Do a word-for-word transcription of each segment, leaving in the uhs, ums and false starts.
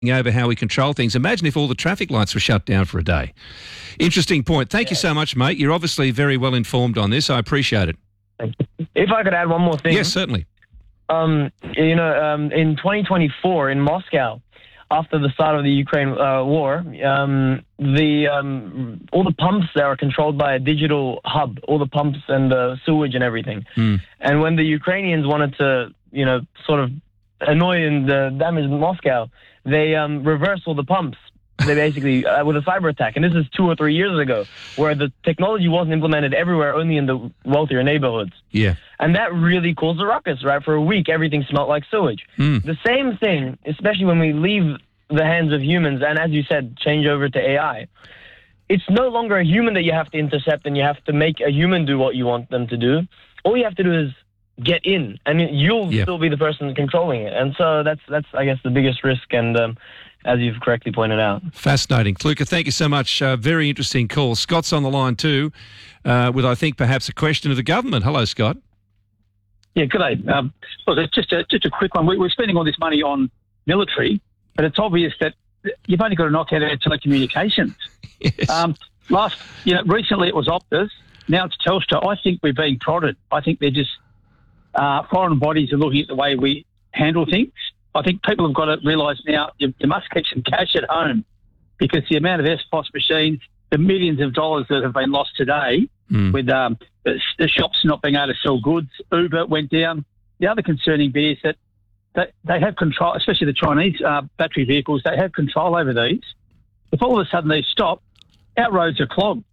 over how we control things. Imagine if all the traffic lights were shut down for a day. Interesting point. Thank yeah. you so much, mate. You're obviously very well informed on this. I appreciate it. Thank you. If I could add one more thing. Yes, certainly. Um, you know, um, in twenty twenty-four in Moscow, after the start of the Ukraine uh, war, um, the um, all the pumps there are controlled by a digital hub, all the pumps and the sewage and everything. Mm. And when the Ukrainians wanted to, you know, sort of annoy and uh, damage Moscow, they um, reversed all the pumps. They basically, uh, with a cyber attack. And this is two or three years ago, where the technology wasn't implemented everywhere, only in the wealthier neighborhoods. Yeah. And that really caused a ruckus, right? For a week, everything smelled like sewage. Mm. The same thing, especially when we leave the hands of humans, and as you said, change over to A I. It's no longer a human that you have to intercept and you have to make a human do what you want them to do. All you have to do is get in, and you'll yeah. still be the person controlling it. And so that's, that's I guess, the biggest risk, and um, as you've correctly pointed out. Fascinating. Luca, thank you so much. Uh, very interesting call. Scott's on the line too, uh, with, I think, perhaps a question of the government. Hello, Scott. Yeah, good day. Um, look, it's just a, just a quick one. We, we're spending all this money on military, but it's obvious that you've only got to knock out our telecommunications. Yes. Um, last, you know, recently it was Optus. Now it's Telstra. I think we're being prodded. I think they're just uh, foreign bodies are looking at the way we handle things. I think people have got to realise now you, you must keep some cash at home, because the amount of S P O S machines, the millions of dollars that have been lost today mm. with um, the, the shops not being able to sell goods, Uber went down. The other concerning bit is that they, they have control, especially the Chinese uh, battery vehicles, they have control over these. If all of a sudden these stop, our roads are clogged.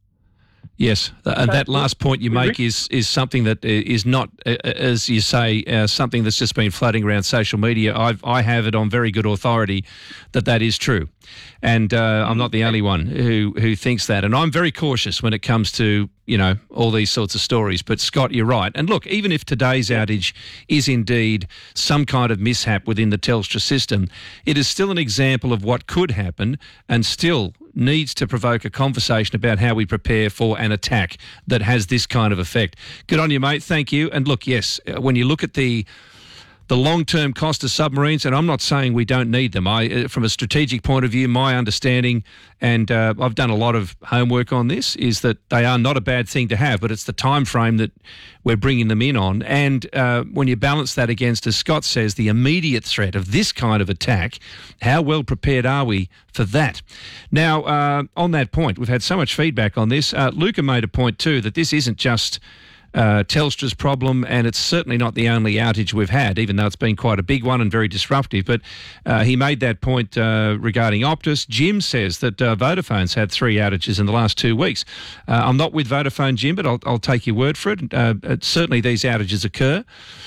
Yes, and that last point you make is is something that is not, as you say, uh, something that's just been floating around social media. I've, I have it on very good authority that that is true. And uh, I'm not the only one who, who thinks that. And I'm very cautious when it comes to, you know, all these sorts of stories. But, Scott, you're right. And look, even if today's outage is indeed some kind of mishap within the Telstra system, it is still an example of what could happen and still needs to provoke a conversation about how we prepare for an attack that has this kind of effect. Good on you, mate. Thank you. And look, yes, when you look at the the long-term cost of submarines, and I'm not saying we don't need them. I, from a strategic point of view, my understanding, and uh, I've done a lot of homework on this, is that they are not a bad thing to have, but it's the time frame that we're bringing them in on. And uh, when you balance that against, as Scott says, the immediate threat of this kind of attack, how well prepared are we for that? Now, uh, on that point, we've had so much feedback on this. Uh, Luca made a point too that this isn't just Uh, Telstra's problem, and it's certainly not the only outage we've had, even though it's been quite a big one and very disruptive. But uh, he made that point uh, regarding Optus. Jim says that uh, Vodafone's had three outages in the last two weeks. Uh, I'm not with Vodafone, Jim, but I'll, I'll take your word for it. Uh, certainly these outages occur.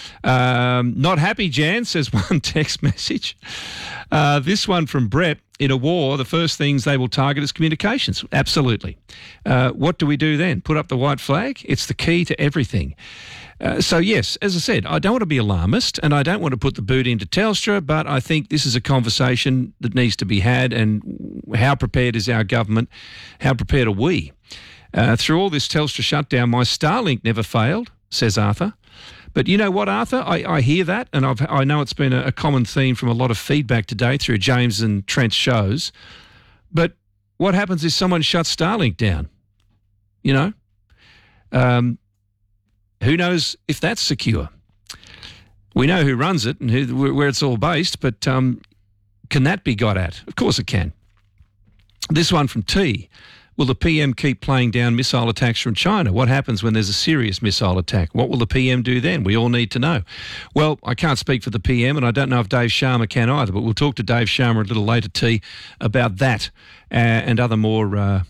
Um, not happy, Jan, says one text message. Uh, this one from Brett. In a war, the first things they will target is communications. Absolutely. Uh, what do we do then? Put up the white flag? It's the key to everything. Uh, so, yes, as I said, I don't want to be alarmist and I don't want to put the boot into Telstra, but I think this is a conversation that needs to be had. And how prepared is our government? How prepared are we? Uh, through all this Telstra shutdown, my Starlink never failed, says Arthur. But you know what, Arthur? I, I hear that, and I've, I know it's been a, a common theme from a lot of feedback today through James and Trent's shows. But what happens if someone shuts Starlink down? You know? Um, who knows if that's secure? We know who runs it and who, where it's all based, but um, can that be got at? Of course it can. This one from T. Will the P M keep playing down missile attacks from China? What happens when there's a serious missile attack? What will the P M do then? We all need to know. Well, I can't speak for the P M, and I don't know if Dave Sharma can either, but we'll talk to Dave Sharma a little later, T, about that uh, and other more uh,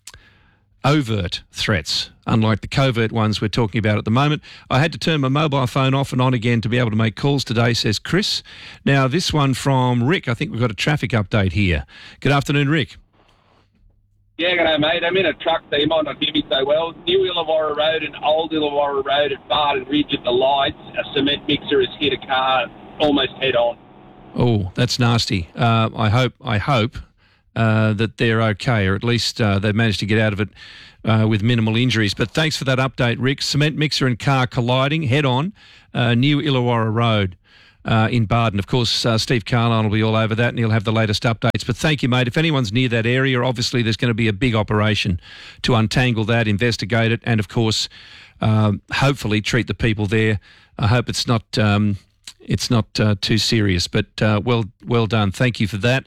overt threats, unlike the covert ones we're talking about at the moment. I had to turn my mobile phone off and on again to be able to make calls today, says Chris. Now, this one from Rick. I think we've got a traffic update here. Good afternoon, Rick. Yeah, g'day, mate. I'm in a truck, so you might not hear me so well. New Illawarra Road and Old Illawarra Road at Barton Ridge at the lights. A cement mixer has hit a car almost head on. Oh, that's nasty. Uh, I hope I hope uh, that they're okay, or at least uh, they've managed to get out of it uh, with minimal injuries. But thanks for that update, Rick. Cement mixer and car colliding head on, uh, New Illawarra Road. uh, in Barden. Of course, uh, Steve Carline will be all over that and he'll have the latest updates. But thank you, mate. If anyone's near that area, obviously there's going to be a big operation to untangle that, investigate it, and of course, um, hopefully treat the people there. I hope it's not um, it's not uh, too serious, but uh, well well done. Thank you for that.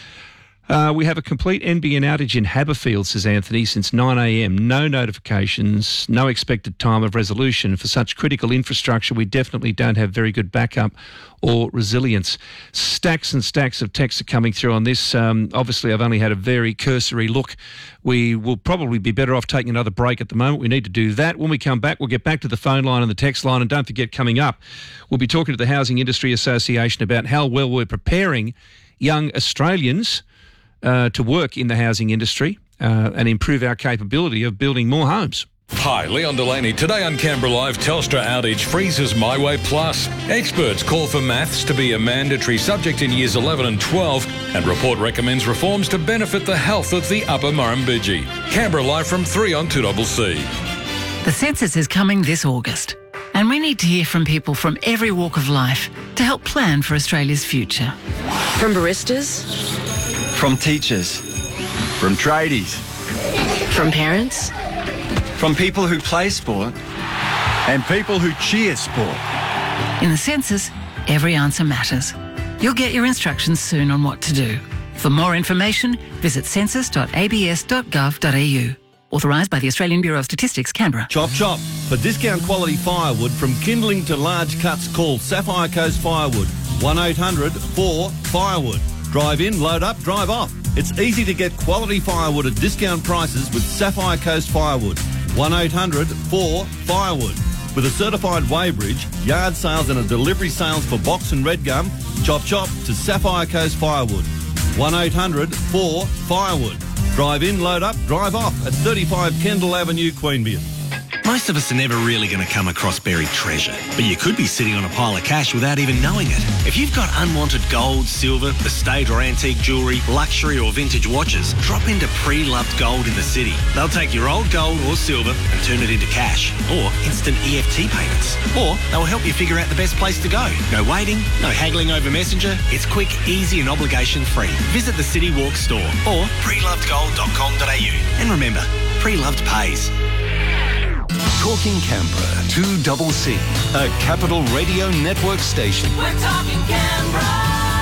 Uh, we have a complete N B N outage in Haberfield, says Anthony, since nine a m. No notifications, no expected time of resolution. For such critical infrastructure, we definitely don't have very good backup or resilience. Stacks and stacks of texts are coming through on this. Um, obviously, I've only had a very cursory look. We will probably be better off taking another break at the moment. We need to do that. When we come back, we'll get back to the phone line and the text line. And don't forget, coming up, we'll be talking to the Housing Industry Association about how well we're preparing young Australians Uh, to work in the housing industry uh, and improve our capability of building more homes. Hi, Leon Delaney. Today on Canberra Live, Telstra outage freezes MyWay Plus. Experts call for maths to be a mandatory subject in years eleven and twelve, and report recommends reforms to benefit the health of the Upper Murrumbidgee. Canberra Live from three on two C C. The census is coming this August, and we need to hear from people from every walk of life to help plan for Australia's future. From baristas, from teachers, from tradies, from parents, from people who play sport, and people who cheer sport. In the census, every answer matters. You'll get your instructions soon on what to do. For more information, visit census dot a b s dot gov dot a u. Authorised by the Australian Bureau of Statistics, Canberra. Chop chop. For discount quality firewood from kindling to large cuts, call Sapphire Coast Firewood. one eight hundred four firewood. Drive in, load up, drive off. It's easy to get quality firewood at discount prices with Sapphire Coast Firewood. one eight hundred four firewood. With a certified weighbridge, yard sales and a delivery sales for box and red gum, chop chop to Sapphire Coast Firewood. one eight hundred four firewood. Drive in, load up, drive off at thirty-five Kendall Avenue, Queanbeyan. Most of us are never really going to come across buried treasure, but you could be sitting on a pile of cash without even knowing it. If you've got unwanted gold, silver, estate or antique jewellery, luxury or vintage watches, drop into Pre-Loved Gold in the city. They'll take your old gold or silver and turn it into cash or instant E F T payments. Or they'll help you figure out the best place to go. No waiting, no haggling over Messenger. It's quick, easy and obligation-free. Visit the City Walk store or pre loved gold dot com dot a u. And remember, Pre-Loved pays. Talking Canberra, two C C, a Capital Radio Network station. We're talking Canberra.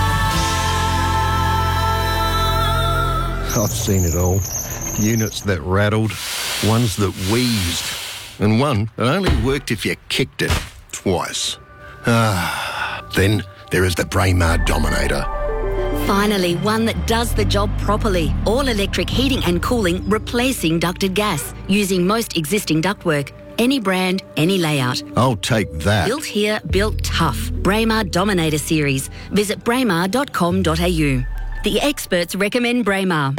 I've seen it all. Units that rattled, ones that wheezed, and one that only worked if you kicked it twice. Ah, then there is the Braemar Dominator. Finally, one that does the job properly. All-electric heating and cooling, replacing ducted gas, using most existing ductwork. Any brand, any layout. I'll take that. Built here, built tough. Braemar Dominator Series. Visit braemar dot com dot a u. The experts recommend Braemar.